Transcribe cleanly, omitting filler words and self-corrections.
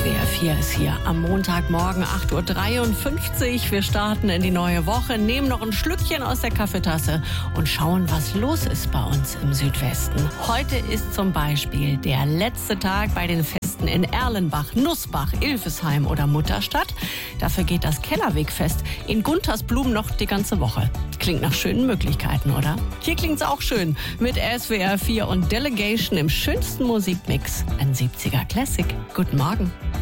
SWR 4 ist hier am Montagmorgen 8.53 Uhr. Wir starten in die neue Woche, nehmen noch ein Schlückchen aus der Kaffeetasse und schauen, was los ist bei uns im Südwesten. Heute ist zum Beispiel der letzte Tag bei den Festen in Erlenbach, Nussbach, Ilfesheim oder Mutterstadt. Dafür geht das Kellerwegfest in Guntersblum noch die ganze Woche. Klingt nach schönen Möglichkeiten, oder? Hier klingt's auch schön mit SWR 4 und Delegation im schönsten Musikmix. Ein 70er Classic. Guten Morgen.